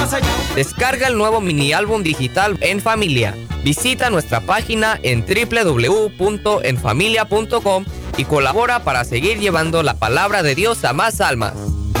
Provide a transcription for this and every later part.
Descarga el nuevo mini álbum digital En Familia. Visita nuestra página en www.enfamilia.com y colabora para seguir llevando la palabra de Dios a más almas.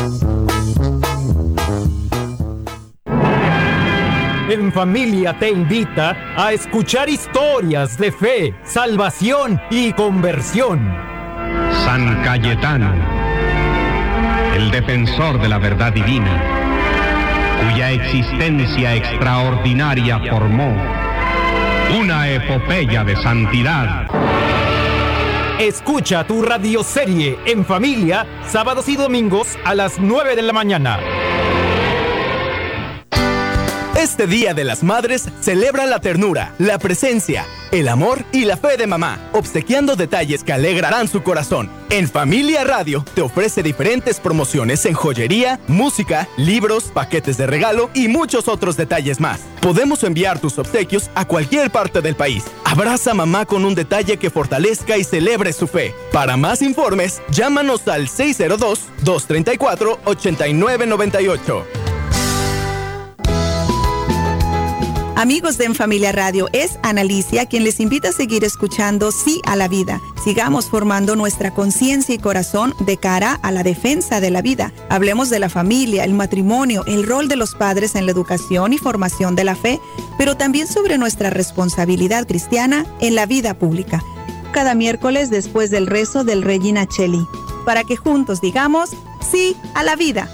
En Familia te invita a escuchar historias de fe, salvación y conversión. San Cayetano, el defensor de la verdad divina, cuya existencia extraordinaria formó una epopeya de santidad. Escucha tu radioserie En Familia, sábados y domingos a las 9 de la mañana. Este Día de las Madres celebra la ternura, la presencia, el amor y la fe de mamá, obsequiando detalles que alegrarán su corazón. En Familia Radio te ofrece diferentes promociones en joyería, música, libros, paquetes de regalo y muchos otros detalles más. Podemos enviar tus obsequios a cualquier parte del país. Abraza a mamá con un detalle que fortalezca y celebre su fe. Para más informes, llámanos al 602-234-8998. Amigos de En Familia Radio, es Analicia quien les invita a seguir escuchando Sí a la Vida. Sigamos formando nuestra conciencia y corazón de cara a la defensa de la vida. Hablemos de la familia, el matrimonio, el rol de los padres en la educación y formación de la fe, pero también sobre nuestra responsabilidad cristiana en la vida pública. Cada miércoles después del rezo del Regina Coeli, para que juntos digamos Sí a la Vida.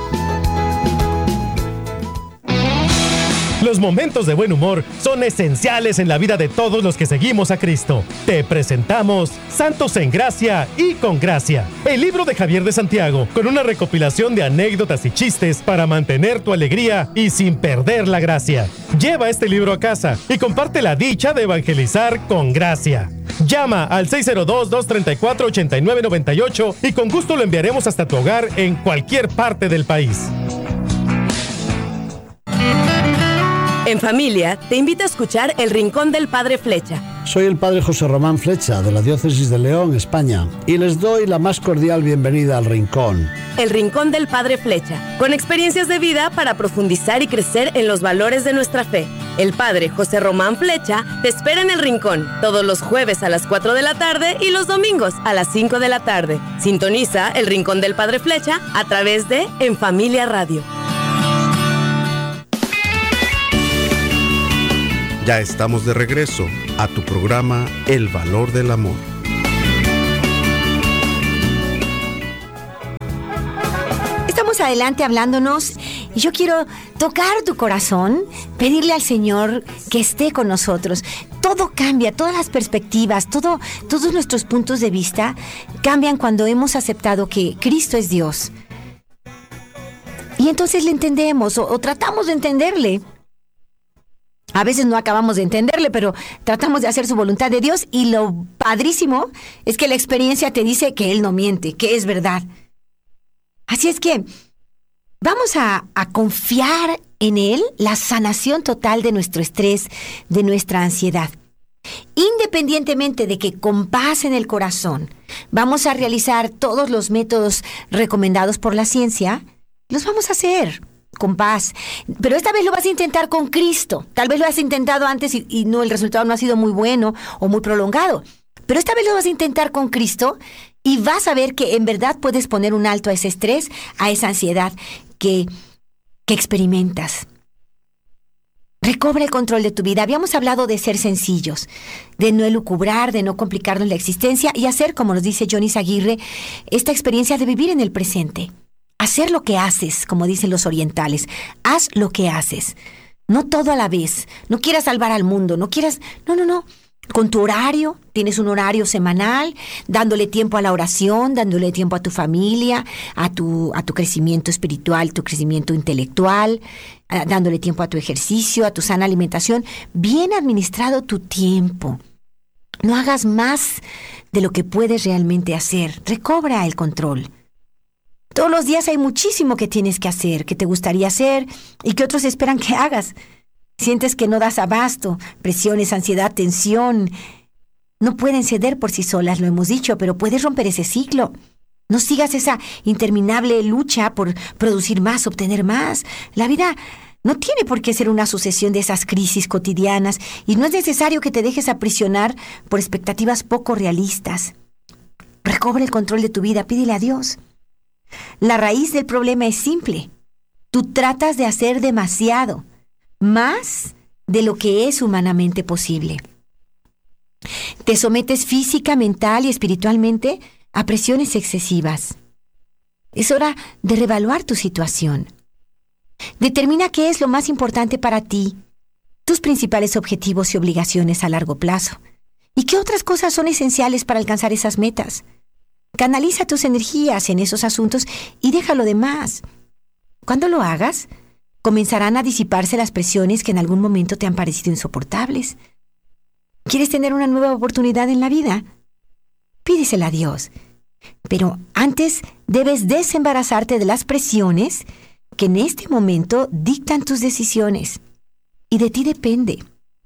Los momentos de buen humor son esenciales en la vida de todos los que seguimos a Cristo. Te presentamos Santos en Gracia y con Gracia, el libro de Javier de Santiago, con una recopilación de anécdotas y chistes para mantener tu alegría y sin perder la gracia. Lleva este libro a casa y comparte la dicha de evangelizar con gracia. Llama al 602-234-8998 y con gusto lo enviaremos hasta tu hogar en cualquier parte del país. En Familia, te invita a escuchar El Rincón del Padre Flecha. Soy el Padre José Román Flecha, de la Diócesis de León, España, y les doy la más cordial bienvenida al Rincón. El Rincón del Padre Flecha, con experiencias de vida para profundizar y crecer en los valores de nuestra fe. El Padre José Román Flecha te espera en El Rincón, todos los jueves a las 4 de la tarde y los domingos a las 5 de la tarde. Sintoniza El Rincón del Padre Flecha a través de En Familia Radio. Ya estamos de regreso a tu programa El Valor del Amor. Estamos adelante hablándonos y yo quiero tocar tu corazón, pedirle al Señor que esté con nosotros. Todo cambia, todas las perspectivas, todos nuestros puntos de vista cambian cuando hemos aceptado que Cristo es Dios. Y entonces le entendemos o tratamos de entenderle. A veces no acabamos de entenderle, pero tratamos de hacer su voluntad de Dios y lo padrísimo es que la experiencia te dice que Él no miente, que es verdad. Así es que vamos a confiar en Él la sanación total de nuestro estrés, de nuestra ansiedad. Independientemente de que con paz en el corazón vamos a realizar todos los métodos recomendados por la ciencia, los vamos a hacer con paz, pero esta vez lo vas a intentar con Cristo. Tal vez lo has intentado antes y no, el resultado no ha sido muy bueno o muy prolongado, pero esta vez lo vas a intentar con Cristo y vas a ver que en verdad puedes poner un alto a ese estrés, a esa ansiedad que experimentas. Recobra el control de tu vida. Habíamos hablado de ser sencillos, de no elucubrar, de no complicarnos la existencia y hacer, como nos dice Johnny Aguirre, esta experiencia de vivir en el presente. Hacer lo que haces, como dicen los orientales. Haz lo que haces. No todo a la vez. No quieras salvar al mundo. No quieras... No. Con tu horario, tienes un horario semanal, dándole tiempo a la oración, dándole tiempo a tu familia, a tu crecimiento espiritual, tu crecimiento intelectual, dándole tiempo a tu ejercicio, a tu sana alimentación. Bien administrado tu tiempo. No hagas más de lo que puedes realmente hacer. Recobra el control. Todos los días hay muchísimo que tienes que hacer, que te gustaría hacer y que otros esperan que hagas. Sientes que no das abasto, presiones, ansiedad, tensión. No pueden ceder por sí solas, lo hemos dicho, pero puedes romper ese ciclo. No sigas esa interminable lucha por producir más, obtener más. La vida no tiene por qué ser una sucesión de esas crisis cotidianas y no es necesario que te dejes aprisionar por expectativas poco realistas. Recobra el control de tu vida, pídele a Dios. La raíz del problema es simple. Tú tratas de hacer demasiado, más de lo que es humanamente posible. Te sometes física, mental y espiritualmente a presiones excesivas. Es hora de reevaluar tu situación. Determina qué es lo más importante para ti, tus principales objetivos y obligaciones a largo plazo. ¿Y qué otras cosas son esenciales para alcanzar esas metas? Canaliza tus energías en esos asuntos y deja lo demás. Cuando lo hagas, comenzarán a disiparse las presiones que en algún momento te han parecido insoportables. ¿Quieres tener una nueva oportunidad en la vida? Pídesela a Dios. Pero antes debes desembarazarte de las presiones que en este momento dictan tus decisiones. Y de ti depende.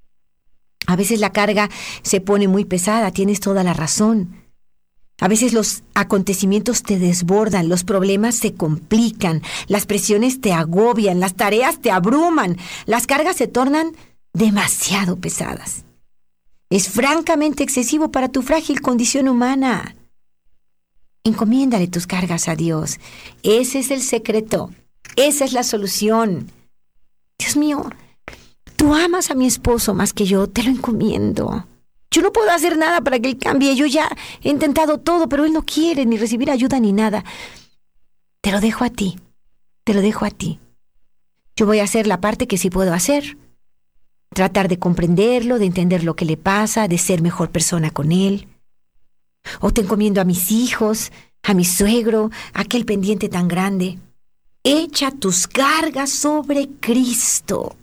A veces la carga se pone muy pesada, tienes toda la razón. A veces los acontecimientos te desbordan, los problemas se complican, las presiones te agobian, las tareas te abruman, las cargas se tornan demasiado pesadas. Es francamente excesivo para tu frágil condición humana. Encomiéndale tus cargas a Dios. Ese es el secreto. Esa es la solución. Dios mío, tú amas a mi esposo más que yo, te lo encomiendo. Yo no puedo hacer nada para que él cambie. Yo ya he intentado todo, pero él no quiere ni recibir ayuda ni nada. Te lo dejo a ti. Te lo dejo a ti. Yo voy a hacer la parte que sí puedo hacer. Tratar de comprenderlo, de entender lo que le pasa, de ser mejor persona con él. O te encomiendo a mis hijos, a mi suegro, a aquel pendiente tan grande. Echa tus cargas sobre Cristo.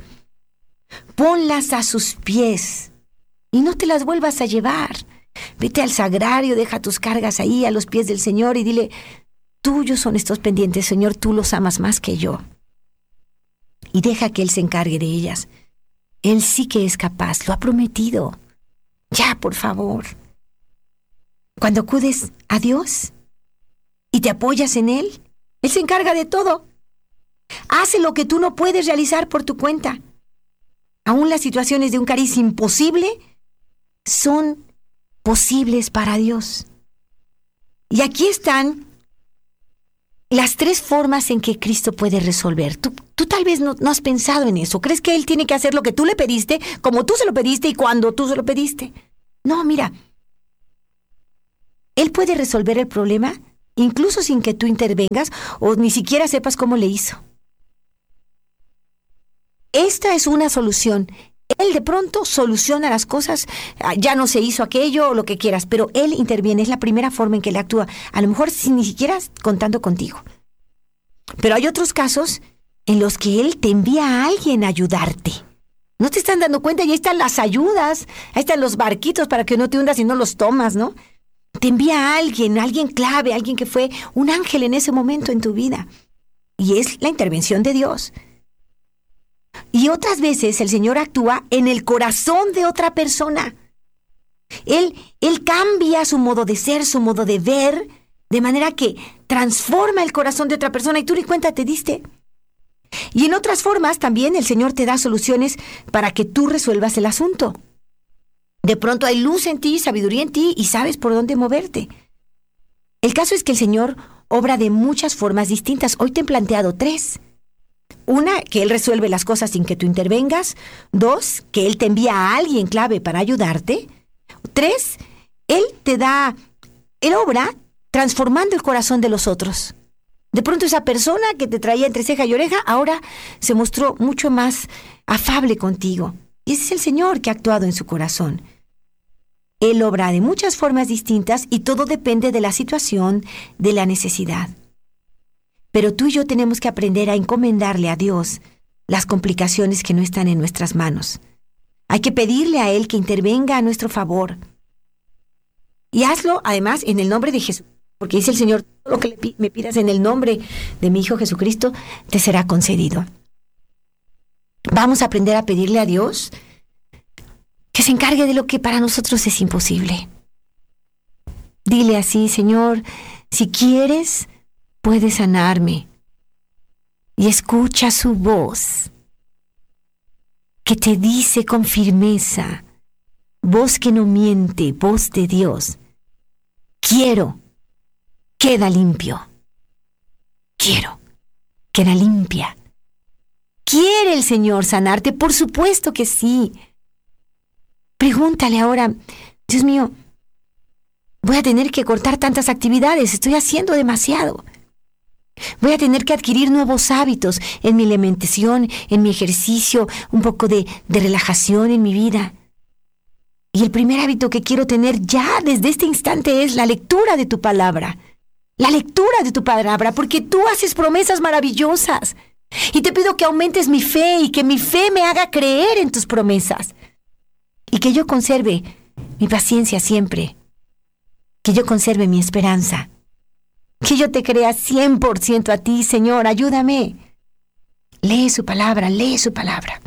Ponlas a sus pies y no te las vuelvas a llevar. Vete al sagrario, deja tus cargas ahí a los pies del Señor y dile, tuyos son estos pendientes, Señor, tú los amas más que yo. Y deja que Él se encargue de ellas. Él sí que es capaz, lo ha prometido. Ya, por favor. Cuando acudes a Dios y te apoyas en Él, Él se encarga de todo. Hace lo que tú no puedes realizar por tu cuenta. Aún las situaciones de un cariz imposible son posibles para Dios. Y aquí están las 3 formas en que Cristo puede resolver. Tú tal vez no has pensado en eso. ¿Crees que Él tiene que hacer lo que tú le pediste, como tú se lo pediste y cuando tú se lo pediste? No, mira. Él puede resolver el problema incluso sin que tú intervengas o ni siquiera sepas cómo le hizo. Esta es una solución. Él de pronto soluciona las cosas, ya no se hizo aquello o lo que quieras, pero Él interviene, es la primera forma en que Él actúa, a lo mejor sin ni siquiera contando contigo. Pero hay otros casos en los que Él te envía a alguien a ayudarte. No te están dando cuenta y ahí están las ayudas, ahí están los barquitos para que no te hundas y no los tomas, ¿no? Te envía a alguien clave, alguien que fue un ángel en ese momento en tu vida. Y es la intervención de Dios. Y otras veces el Señor actúa en el corazón de otra persona. Él cambia su modo de ser, su modo de ver, de manera que transforma el corazón de otra persona y tú ni cuenta te diste. Y en otras formas también el Señor te da soluciones para que tú resuelvas el asunto. De pronto hay luz en ti, sabiduría en ti y sabes por dónde moverte. El caso es que el Señor obra de muchas formas distintas. Hoy te he planteado 3. 1, que Él resuelve las cosas sin que tú intervengas. 2, que Él te envía a alguien clave para ayudarte. 3, Él obra transformando el corazón de los otros. De pronto esa persona que te traía entre ceja y oreja ahora se mostró mucho más afable contigo. Y ese es el Señor que ha actuado en su corazón. Él obra de muchas formas distintas y todo depende de la situación, de la necesidad. Pero tú y yo tenemos que aprender a encomendarle a Dios las complicaciones que no están en nuestras manos. Hay que pedirle a Él que intervenga a nuestro favor. Y hazlo, además, en el nombre de Jesús. Porque dice el Señor, todo lo que me pidas en el nombre de mi Hijo Jesucristo, te será concedido. Vamos a aprender a pedirle a Dios que se encargue de lo que para nosotros es imposible. Dile así, Señor, si quieres, puedes sanarme. Y escucha su voz que te dice con firmeza, voz que no miente, voz de Dios: quiero, queda limpio. Quiero, queda limpia. ¿Quiere el Señor sanarte? Por supuesto que sí. Pregúntale ahora: Dios mío, voy a tener que cortar tantas actividades, estoy haciendo demasiado. Voy a tener que adquirir nuevos hábitos en mi alimentación, en mi ejercicio, un poco de relajación en mi vida. Y el primer hábito que quiero tener ya desde este instante es la lectura de tu palabra. La lectura de tu palabra, porque tú haces promesas maravillosas. Y te pido que aumentes mi fe y que mi fe me haga creer en tus promesas. Y que yo conserve mi paciencia siempre. Que yo conserve mi esperanza. Que yo te crea 100% a ti, Señor. Ayúdame. Lee su palabra, lee su palabra.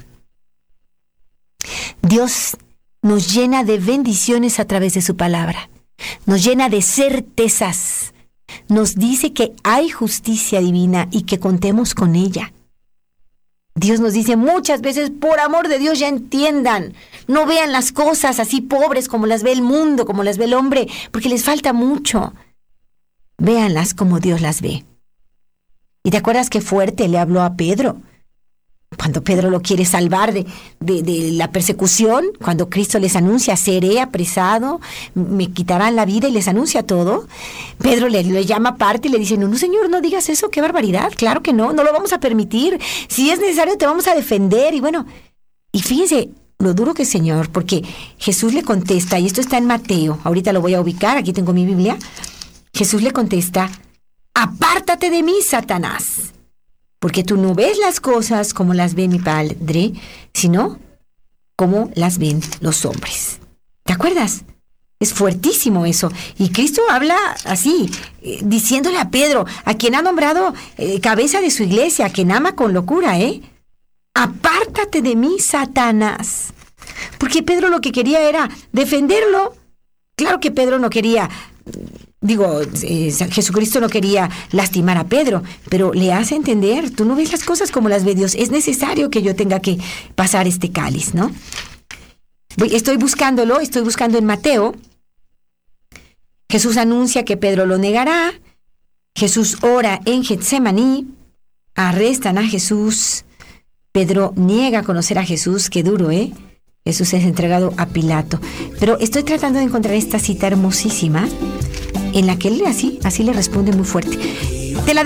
Dios nos llena de bendiciones a través de su palabra. Nos llena de certezas. Nos dice que hay justicia divina y que contemos con ella. Dios nos dice muchas veces: por amor de Dios, ya entiendan. No vean las cosas así pobres como las ve el mundo, como las ve el hombre, porque les falta mucho. Véanlas como Dios las ve. ¿Y te acuerdas qué fuerte le habló a Pedro? Cuando Pedro lo quiere salvar de la persecución, cuando Cristo les anuncia: seré apresado, me quitarán la vida, y les anuncia todo. Pedro le llama aparte y le dice: no, Señor, no digas eso, qué barbaridad, claro que no lo vamos a permitir. Si es necesario, te vamos a defender. Y bueno, y fíjense lo duro que es Señor, porque Jesús le contesta, y esto está en Mateo, ahorita lo voy a ubicar, aquí tengo mi Biblia. Jesús le contesta: apártate de mí, Satanás, porque tú no ves las cosas como las ve mi Padre, sino como las ven los hombres. ¿Te acuerdas? Es fuertísimo eso. Y Cristo habla así, diciéndole a Pedro, a quien ha nombrado cabeza de su iglesia, a quien ama con locura, apártate de mí, Satanás. Porque Pedro lo que quería era defenderlo. Claro que Pedro no quería... Jesucristo no quería lastimar a Pedro, pero le hace entender: tú no ves las cosas como las ve Dios, es necesario que yo tenga que pasar este cáliz, ¿no? Estoy buscando en Mateo. Jesús anuncia que Pedro lo negará. Jesús ora en Getsemaní. Arrestan a Jesús. Pedro niega conocer a Jesús. Qué duro, Jesús es entregado a Pilato. Pero estoy tratando de encontrar esta cita hermosísima en la que él así le responde muy fuerte.